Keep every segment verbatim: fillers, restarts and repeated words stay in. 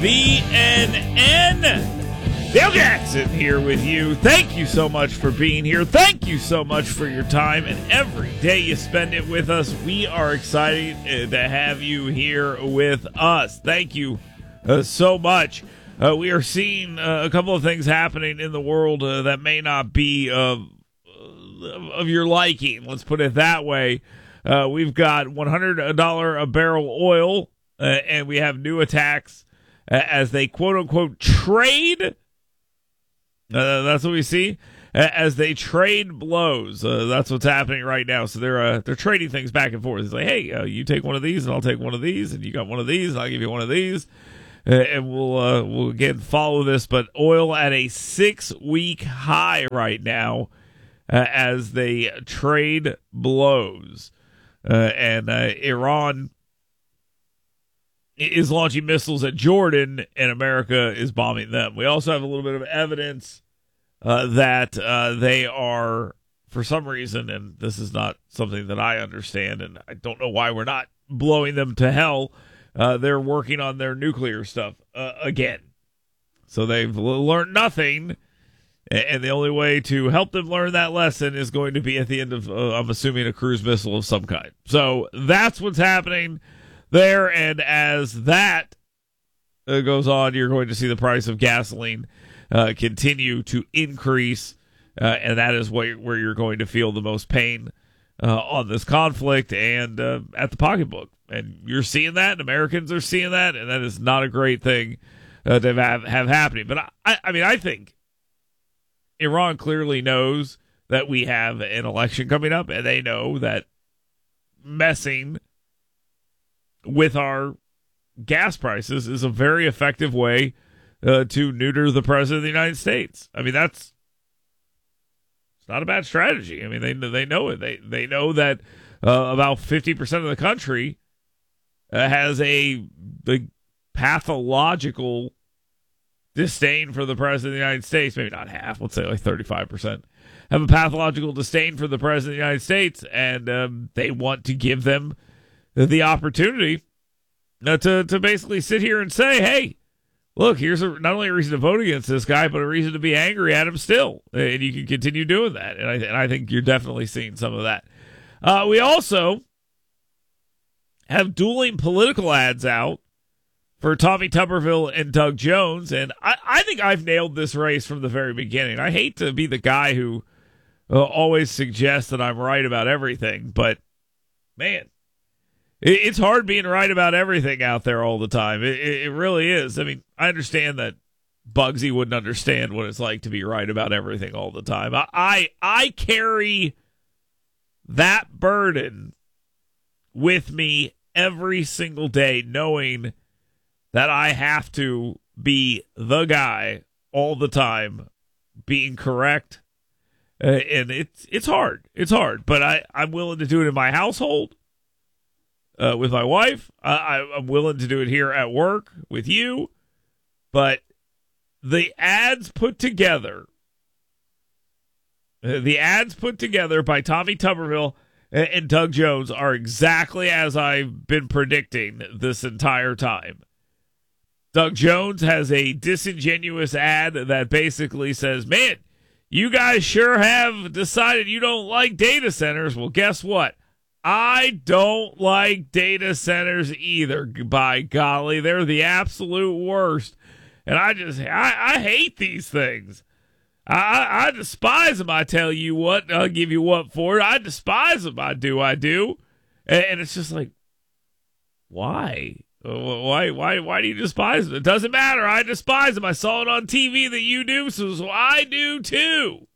B N N. Dale Jackson here with you. Thank you so much for being here. Thank you so much for your time and every day you spend it with us. We are excited to have you here with us. Thank you uh, so much. Uh, we are seeing uh, a couple of things happening in the world uh, that may not be uh, of your liking. Let's put it that way. Uh, we've got one hundred dollars a barrel oil, uh, and we have new attacks uh, as they quote-unquote trade. Uh, that's what we see uh, as they trade blows. Uh, that's what's happening right now. So they're uh, they're trading things back and forth. It's like, hey, uh, you take one of these, and I'll take one of these, and you got one of these, and I'll give you one of these, uh, and we'll uh, we'll again follow this. But oil at a six-week high right now uh, as they trade blows, uh, and uh, Iran is launching missiles at Jordan, and America is bombing them. We also have a little bit of evidence uh, that uh, they are, for some reason, and this is not something that I understand, and I don't know why we're not blowing them to hell, uh, they're working on their nuclear stuff uh, again. So they've learned nothing, and the only way to help them learn that lesson is going to be at the end of, uh, I'm assuming, a cruise missile of some kind. So that's what's happening there, and as that uh, goes on, you're going to see the price of gasoline uh, continue to increase, uh, and that is where, where you're going to feel the most pain uh, on this conflict and uh, at the pocketbook. And you're seeing that, and Americans are seeing that, and that is not a great thing uh, to have, have happening. But I, I mean, I think Iran clearly knows that we have an election coming up, and they know that messing with our gas prices is a very effective way uh, to neuter the president of the United States. I mean, that's it's not a bad strategy. I mean, they they know it. They they know that uh, about fifty percent of the country uh, has a big pathological disdain for the president of the United States. Maybe not half. Let's say like thirty-five percent have a pathological disdain for the president of the United States, and um, they want to give them the opportunity uh, to to basically sit here and say, hey, look, here's a, not only a reason to vote against this guy, but a reason to be angry at him still. And you can continue doing that. And I, and I think you're definitely seeing some of that. Uh, we also have dueling political ads out for Tommy Tuberville and Doug Jones. And I, I think I've nailed this race from the very beginning. I hate to be the guy who uh, always suggests that I'm right about everything, but man, it's hard being right about everything out there all the time. It, it really is. I mean, I understand that Bugsy wouldn't understand what it's like to be right about everything all the time. I I, I carry that burden with me every single day, knowing that I have to be the guy all the time, being correct. Uh, and it's it's hard. It's hard. But I, I'm willing to do it in my household. Uh, with my wife, I, I'm willing to do it here at work with you, but the ads put together, uh, the ads put together by Tommy Tuberville and, and Doug Jones are exactly as I've been predicting this entire time. Doug Jones has a disingenuous ad that basically says, man, you guys sure have decided you don't like data centers. Well, guess what? I don't like data centers either, by golly. They're the absolute worst. And I just, I, I hate these things. I, I despise them, I tell you what. I'll give you what for it. I despise them, I do, I do. And, and it's just like, why? Why, why, why do you despise them? It doesn't matter. I despise them. I saw it on T V that you do, so, so I do too.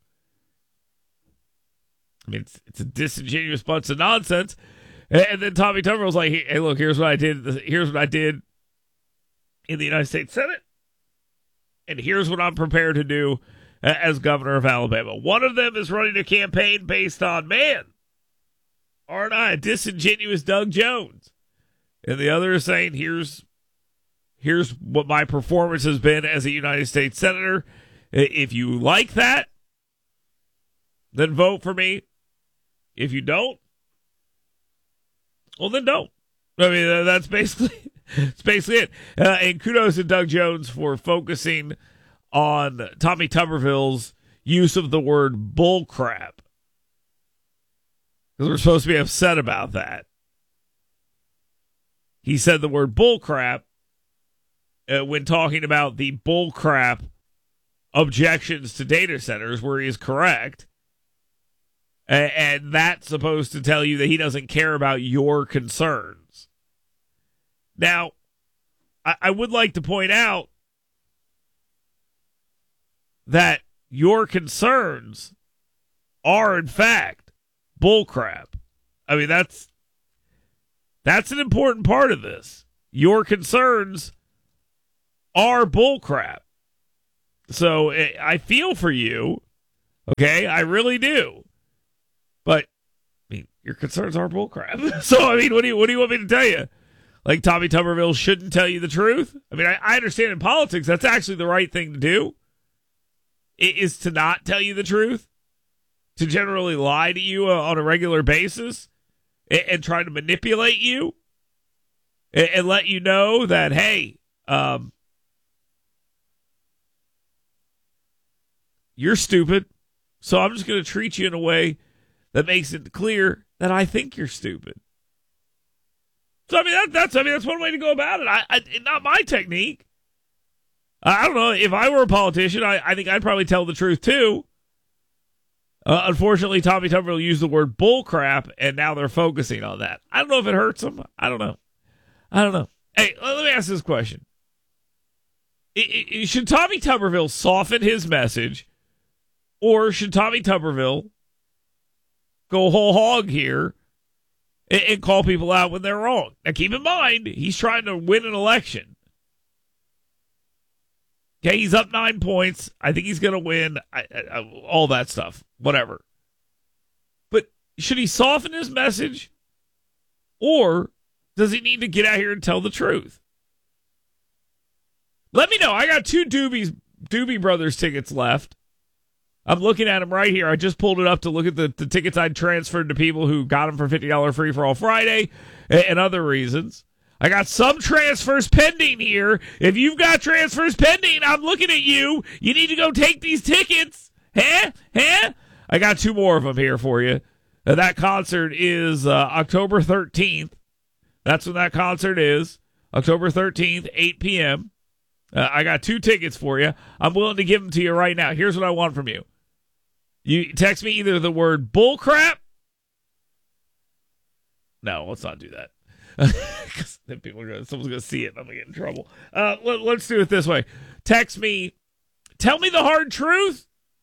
I mean, it's, it's a disingenuous bunch of nonsense. And, and then Tommy Tuberville was like, hey, look, here's what I did. Here's what I did in the United States Senate. And here's what I'm prepared to do as governor of Alabama. One of them is running a campaign based on, man, aren't I a disingenuous Doug Jones? And the other is saying, here's, here's what my performance has been as a United States Senator. If you like that, then vote for me. If you don't, well, then don't. I mean, that's basically That's basically it. Uh, and kudos to Doug Jones for focusing on Tommy Tuberville's use of the word bullcrap. Because we're supposed to be upset about that. He said the word bullcrap uh, when talking about the bullcrap objections to data centers, where he is correct. A- and that's supposed to tell you that he doesn't care about your concerns. Now, I, I would like to point out that your concerns are, in fact, bullcrap. I mean, that's that's an important part of this. Your concerns are bullcrap. So I feel for you, okay? I really do. But I mean, your concerns are bullcrap. So I mean, what do you what do you want me to tell you? Like Tommy Tuberville shouldn't tell you the truth? I mean, I, I understand in politics that's actually the right thing to do. It is to not tell you the truth, to generally lie to you uh, on a regular basis, and, and try to manipulate you, and, and let you know that, hey, um, you're stupid, so I'm just going to treat you in a way that makes it clear that I think you're stupid. So I mean, that, that's I mean that's one way to go about it. I, I not my technique. I don't know. If I were a politician, I, I think I'd probably tell the truth too. Uh, unfortunately, Tommy Tuberville used the word bullcrap, and now they're focusing on that. I don't know if it hurts them. I don't know. I don't know. Hey, let me ask this question: it, it, should Tommy Tuberville soften his message, or should Tommy Tuberville go whole hog here and, and call people out when they're wrong? Now, keep in mind, he's trying to win an election. Okay, he's up nine points. I think he's going to win. I, I, all that stuff, whatever. But should he soften his message, or does he need to get out here and tell the truth? Let me know. I got two Doobies, Doobie Brothers tickets left. I'm looking at them right here. I just pulled it up to look at the, the tickets I'd transferred to people who got them for fifty dollars free for all Friday and, and other reasons. I got some transfers pending here. If you've got transfers pending, I'm looking at you. You need to go take these tickets. Huh? Huh? I got two more of them here for you. Uh, that concert is uh, October thirteenth. That's when that concert is. October thirteenth, eight p.m. Uh, I got two tickets for you. I'm willing to give them to you right now. Here's what I want from you. You text me either the word bullcrap. No, let's not do that. Because then people are gonna, someone's going to see it and I'm going to get in trouble. Uh, let, let's do it this way. Text me, tell me the hard truth,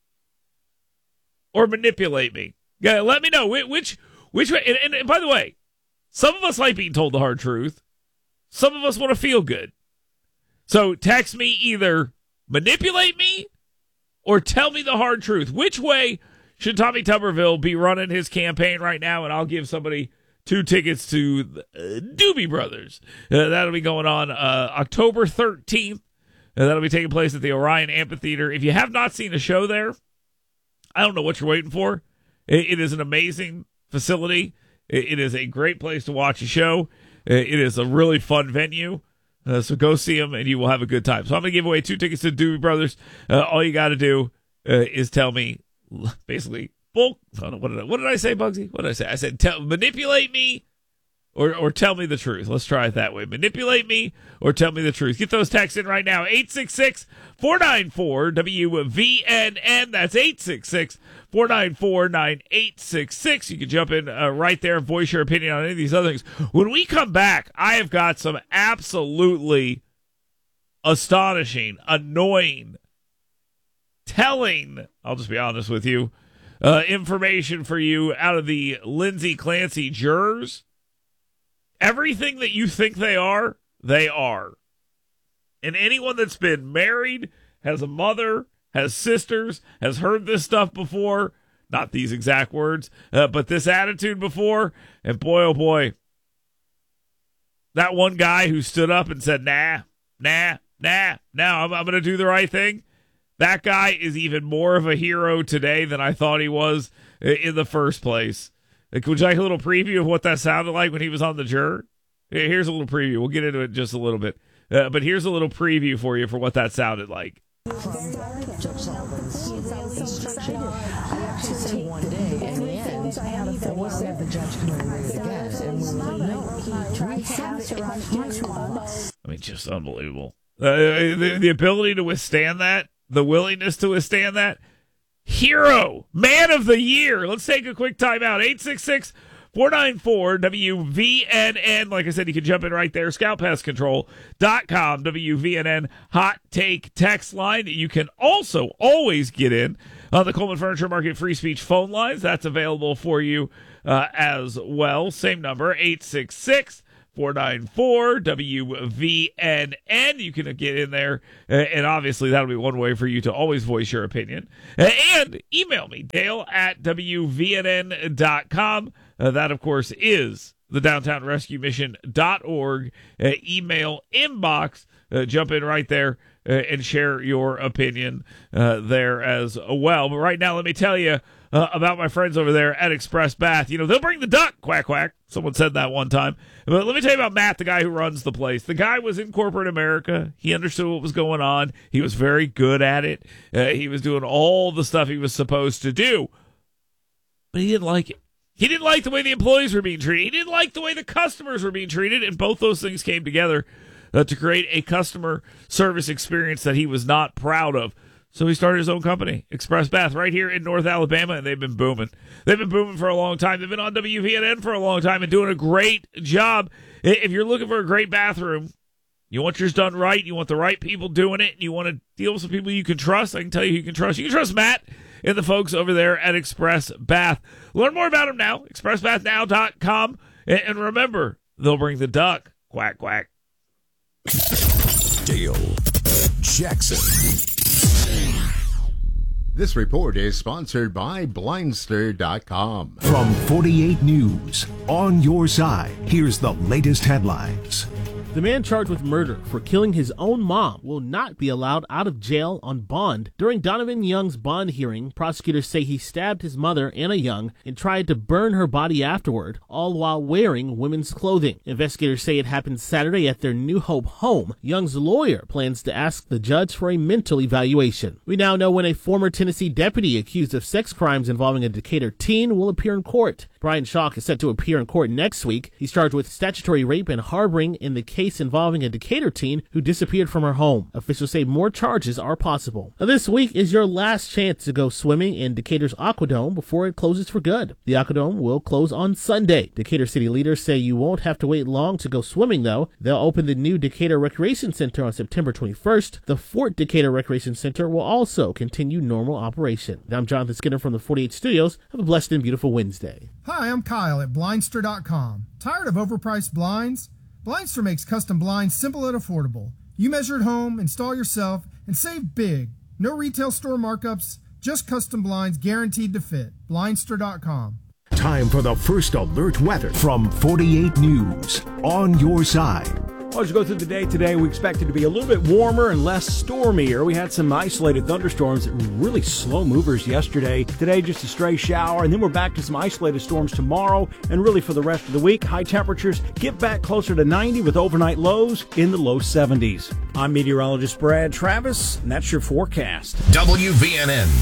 or manipulate me. Yeah, let me know which which, which way. And, and, and by the way, some of us like being told the hard truth. Some of us want to feel good. So text me either manipulate me or tell me the hard truth. Which way should Tommy Tuberville be running his campaign right now? And I'll give somebody two tickets to the uh, Doobie Brothers. Uh, that'll be going on uh, October thirteenth. Uh, that'll be taking place at the Orion Amphitheater. If you have not seen a show there, I don't know what you're waiting for. It, it is an amazing facility. It, it is a great place to watch a show. It, it is a really fun venue. Uh, so go see them, and you will have a good time. So I'm going to give away two tickets to Doobie Brothers. Uh, all you got to do uh, is tell me, basically, bull. Oh, no, what did I, what did I say, Bugsy? What did I say? I said tell, manipulate me or or tell me the truth. Let's try it that way. Manipulate me or tell me the truth. Get those texts in right now. eight six six, four nine four, W V N N. That's eight six six, four nine four, nine eight six six. You can jump in uh, right there and voice your opinion on any of these other things. When we come back, I have got some absolutely astonishing, annoying, telling, I'll just be honest with you, uh, information for you out of the Lindsay Clancy jurors. Everything that you think they are, they are. And anyone that's been married, has a mother, has sisters, has heard this stuff before, not these exact words, uh, but this attitude before, and boy, oh boy, that one guy who stood up and said, nah, nah, nah, nah, I'm, I'm going to do the right thing, that guy is even more of a hero today than I thought he was in the first place. Would you like a little preview of what that sounded like when he was on the juror? Here's a little preview. We'll get into it just a little bit. Uh, but here's a little preview for you for what that sounded like. From Judge Sullivan's instruction, I actually said one day, and in the end, and we said the judge can only read it again, and we were like, no, he tried to answer on his one. I mean, just unbelievable. Uh, the, the ability to withstand that, the willingness to withstand that. Hero, man of the year. Let's take a quick timeout. eight six six, four nine four, W V N N. Like I said, you can jump in right there. scout pest control dot com, W V N N hot take text line. You can also always get in on the Coleman Furniture Market free speech phone lines. That's available for you uh, as well. Same number, eight six six, four nine four, W V N N. You can get in there, uh, and obviously that'll be one way for you to always voice your opinion. Uh, and email me, Dale at W V N N dot com. Uh, that, of course, is the downtown rescue mission dot org uh, email inbox. Uh, jump in right there uh, and share your opinion uh, there as well. But right now, let me tell you uh, about my friends over there at Express Bath. You know, they'll bring the duck, quack, quack. Someone said that one time. But let me tell you about Matt, the guy who runs the place. The guy was in corporate America. He understood what was going on. He was very good at it. Uh, he was doing all the stuff he was supposed to do. But he didn't like it. He didn't like the way the employees were being treated. He didn't like the way the customers were being treated. And both those things came together uh, to create a customer service experience that he was not proud of. So he started his own company, Express Bath, right here in North Alabama, and they've been booming. They've been booming for a long time. They've been on W V N N for a long time and doing a great job. If you're looking for a great bathroom, you want yours done right, you want the right people doing it, and you want to deal with some people you can trust, I can tell you who you can trust. You can trust Matt and the folks over there at Express Bath. Learn more about them now, express bath now dot com. And remember, they'll bring the duck. Quack, quack. Dale Jackson. This report is sponsored by Blindster dot com. From forty-eight News, on your side, here's the latest headlines. The man charged with murder for killing his own mom will not be allowed out of jail on bond. During Donovan Young's bond hearing, prosecutors say he stabbed his mother, Anna Young, and tried to burn her body afterward, all while wearing women's clothing. Investigators say it happened Saturday at their New Hope home. Young's lawyer plans to ask the judge for a mental evaluation. We now know when a former Tennessee deputy accused of sex crimes involving a Decatur teen will appear in court. Brian Schalk is set to appear in court next week. He's charged with statutory rape and harboring in the case involving a Decatur teen who disappeared from her home. Officials say more charges are possible. Now, this week is your last chance to go swimming in Decatur's Aquadome before it closes for good. The Aquadome will close on Sunday. Decatur city leaders say you won't have to wait long to go swimming, though. They'll open the new Decatur Recreation Center on September twenty-first. The Fort Decatur Recreation Center will also continue normal operation. Now, I'm Jonathan Skinner from the forty-eight Studios. Have a blessed and beautiful Wednesday. Hi, I'm Kyle at Blindster dot com. Tired of overpriced blinds? Blindster makes custom blinds simple and affordable. You measure at home, install yourself, and save big. No retail store markups, just custom blinds guaranteed to fit. Blindster dot com. Time for the first alert weather from forty-eight News, on your side. Well, as you go through the day today, we expect it to be a little bit warmer and less stormier. We had some isolated thunderstorms, really slow movers yesterday. Today, just a stray shower, and then we're back to some isolated storms tomorrow. And really for the rest of the week, high temperatures get back closer to ninety with overnight lows in the low seventies. I'm meteorologist Brad Travis, and that's your forecast. W V N N.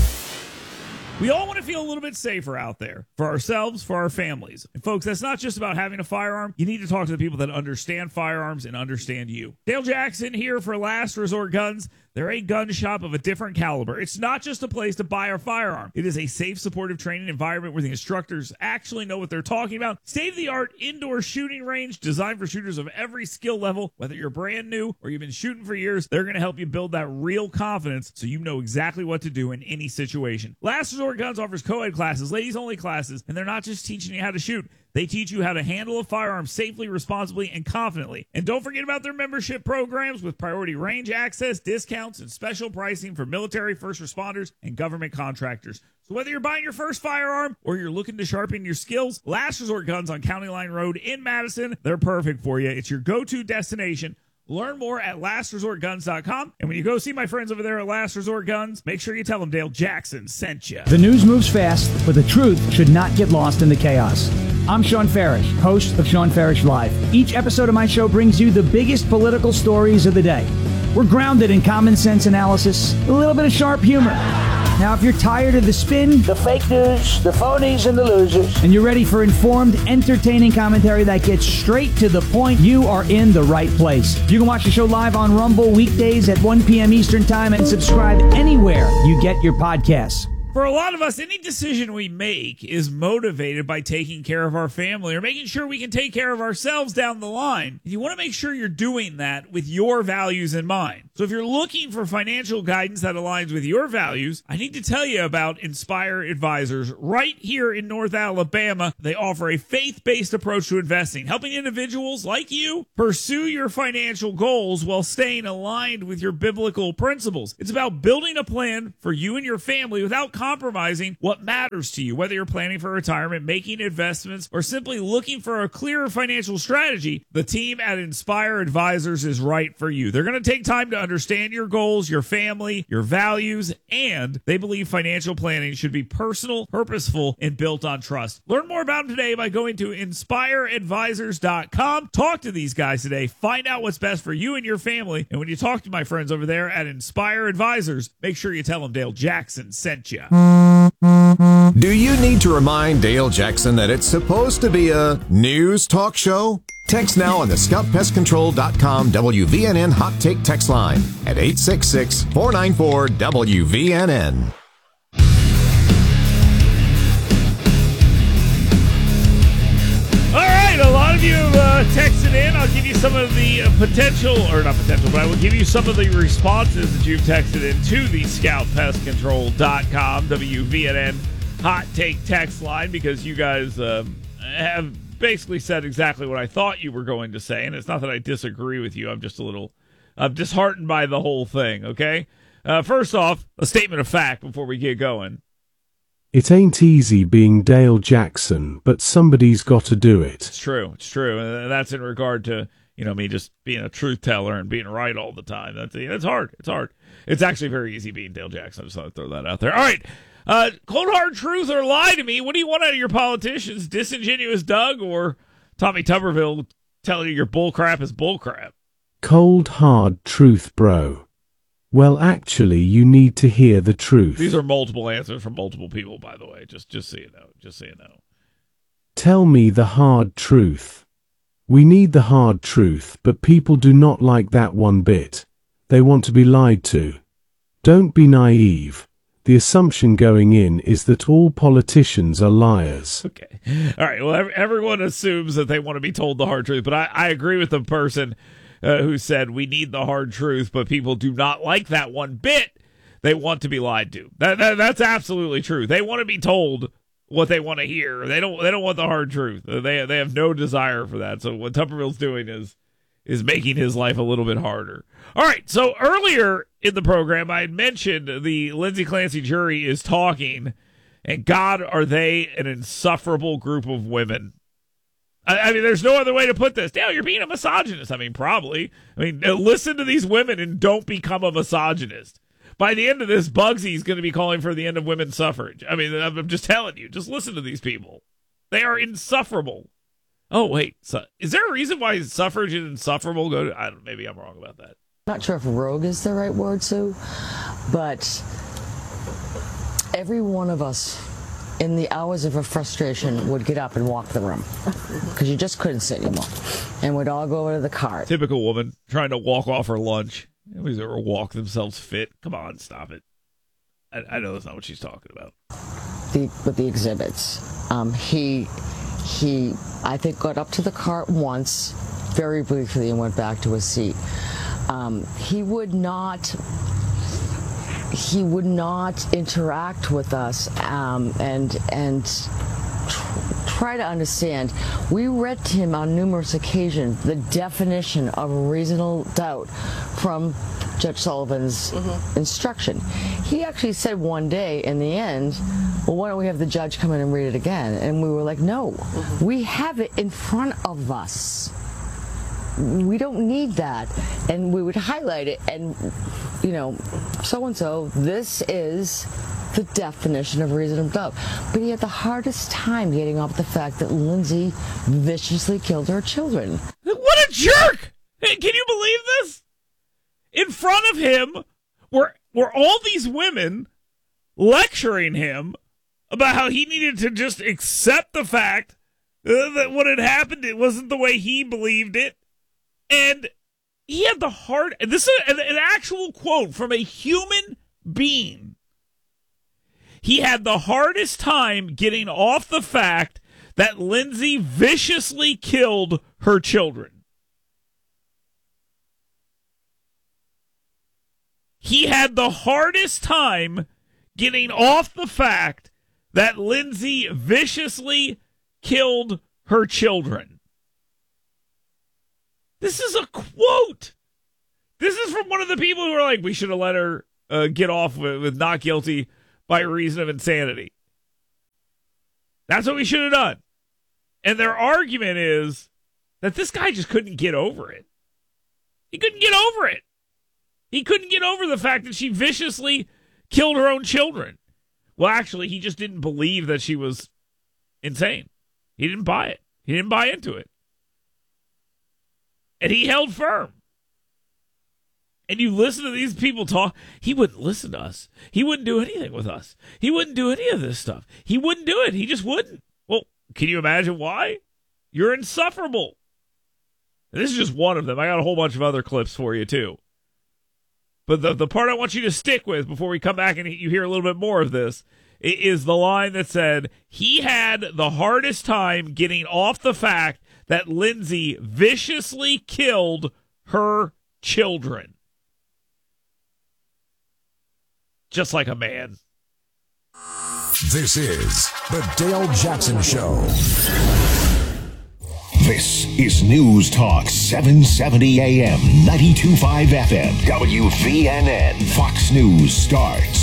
We all want to feel a little bit safer out there for ourselves, for our families. And folks, that's not just about having a firearm. You need to talk to the people that understand firearms and understand you. Dale Jackson here for Last Resort Guns. They're a gun shop of a different caliber. It's not just a place to buy a firearm. It is a safe, supportive training environment where the instructors actually know what they're talking about. State-of-the-art indoor shooting range designed for shooters of every skill level. Whether you're brand new or you've been shooting for years, they're going to help you build that real confidence so you know exactly what to do in any situation. Last Resort Guns offers co-ed classes, ladies-only classes, and they're not just teaching you how to shoot. They teach you how to handle a firearm safely, responsibly, and confidently. And don't forget about their membership programs with priority range access, discounts, and special pricing for military, first responders, and government contractors. So whether you're buying your first firearm or you're looking to sharpen your skills, Last Resort Guns on County Line Road in Madison, they're perfect for you. It's your go-to destination. Learn more at last resort guns dot com. And when you go see my friends over there at Last Resort Guns, make sure you tell them Dale Jackson sent you. The news moves fast, but the truth should not get lost in the chaos. I'm Sean Farish, host of Sean Farish Live. Each episode of my show brings you the biggest political stories of the day. We're grounded in common sense analysis, a little bit of sharp humor. Now, if you're tired of the spin, the fake news, the phonies, and the losers, and you're ready for informed, entertaining commentary that gets straight to the point, you are in the right place. You can watch the show live on Rumble weekdays at one p.m. Eastern Time and subscribe anywhere you get your podcasts. For a lot of us, any decision we make is motivated by taking care of our family or making sure we can take care of ourselves down the line. You want to make sure you're doing that with your values in mind. So if you're looking for financial guidance that aligns with your values, I need to tell you about Inspire Advisors right here in North Alabama. They offer a faith-based approach to investing, helping individuals like you pursue your financial goals while staying aligned with your biblical principles. It's about building a plan for you and your family without compromising what matters to you, whether you're planning for retirement, making investments, or simply looking for a clearer financial strategy. The team at Inspire Advisors is right for you. They're going to take time to understand your goals, your family, your values, and they believe financial planning should be personal, purposeful, and built on trust. Learn more about them today by going to inspire advisors dot com. Talk to these guys today. Find out what's best for you and your family. And when you talk to my friends over there at Inspire Advisors, make sure you tell them Dale Jackson sent you. Do you need to remind Dale Jackson that it's supposed to be a news talk show? Text now on the scout pest control dot com W V N N Hot Take text line at eight six six, four nine four, W V N N. All right, a lot of you have uh, texted in. I'll give you some of the uh, potential, or not potential, but I will give you some of the responses that you've texted in to the scout pest control dot com W V N N Hot Take text line, because you guys uh, have basically said exactly what I thought you were going to say, and it's not that I disagree with you. I'm just a little I'm disheartened by the whole thing, okay? Uh, first off, a statement of fact before we get going. It ain't easy being Dale Jackson, but somebody's got to do it. It's true. It's true. And that's in regard to, you know, me just being a truth teller and being right all the time. That's it's hard. It's hard. It's actually very easy being Dale Jackson. I just thought I'd throw that out there. All right. Uh, cold hard truth or lie to me. What do you want out of your politicians? Disingenuous Doug or Tommy Tuberville telling you your bull crap is bull crap? Cold hard truth, bro. Well, actually, you need to hear the truth. These are multiple answers from multiple people, by the way. Just, just so you know. Just so you know. Tell me the hard truth. We need the hard truth, but people do not like that one bit. They want to be lied to. Don't be naive. The assumption going in is that all politicians are liars. Okay. All right. Well, everyone assumes that they want to be told the hard truth, but I, I agree with the person Uh, who said we need the hard truth, but people do not like that one bit. They want to be lied to. That, that that's absolutely true. They want to be told what they want to hear. They don't. They don't want the hard truth. They they have no desire for that. So what Tuberville's doing is is making his life a little bit harder. All right. So earlier in the program, I had mentioned the Lindsay Clancy jury is talking, and God, are they an insufferable group of women? I mean, there's no other way to put this. Dale, you're being a misogynist. I mean, probably. I mean, listen to these women and don't become a misogynist. By the end of this, Bugsy's going to be calling for the end of women's suffrage. I mean, I'm just telling you. Just listen to these people. They are insufferable. Oh, wait. So, is there a reason why suffrage is insufferable? Go to, I don't know. Maybe I'm wrong about that. Not sure if rogue is the right word, Sue, but every one of us in the hours of her frustration would get up and walk the room because you just couldn't sit anymore, and we'd all go over to the cart. Typical woman trying to walk off her lunch. Nobody's ever walk themselves fit. Come on, stop it. I, I know that's not what she's talking about. The, with the exhibits, um, he he I think got up to the cart once, very briefly, and went back to his seat. Um, he would not. He would not interact with us um, and and tr- try to understand. We read to him on numerous occasions the definition of reasonable doubt from Judge Sullivan's mm-hmm. instruction. He actually said one day in the end, well, why don't we have the judge come in and read it again? And we were like, no, mm-hmm. we have it in front of us. We don't need that. And we would highlight it and you know, so-and-so, this is the definition of reasonable doubt. But he had the hardest time getting off the fact that Lindsay viciously killed her children. What a jerk! Hey, can you believe this? In front of him were, were all these women lecturing him about how he needed to just accept the fact uh, that what had happened, it wasn't the way he believed it. And he had the hard, and this is an, an actual quote from a human being. He had the hardest time getting off the fact that Lindsay viciously killed her children. He had the hardest time getting off the fact that Lindsay viciously killed her children. This is a quote. This is from one of the people who are like, we should have let her uh, get off with, with not guilty by reason of insanity. That's what we should have done. And their argument is that this guy just couldn't get over it. He couldn't get over it. He couldn't get over the fact that she viciously killed her own children. Well, actually, he just didn't believe that she was insane. He didn't buy it. He didn't buy into it. And he held firm. And you listen to these people talk, he wouldn't listen to us. He wouldn't do anything with us. He wouldn't do any of this stuff. He wouldn't do it. He just wouldn't. Well, can you imagine why? You're insufferable. And this is just one of them. I got a whole bunch of other clips for you, too. But the, the part I want you to stick with before we come back and you hear a little bit more of this is the line that said, he had the hardest time getting off the fact that Lindsay viciously killed her children. Just like a man. This is the Dale Jackson Show. This is News Talk seven seventy A M, ninety-two point five F M, W V N N. Fox News starts